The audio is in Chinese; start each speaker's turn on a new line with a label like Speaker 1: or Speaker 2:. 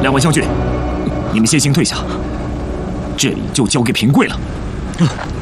Speaker 1: 两位将军，你们先行退下，这里就交给平贵了。